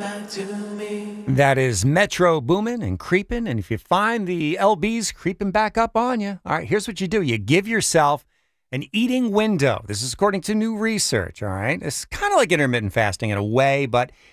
That is Metro Boomin' and Creepin'. And if you find the LBs creeping back up on you, all right, here's what you do. You give yourself an eating window. This is according to new research, all right? It's kind of like intermittent fasting in a way, but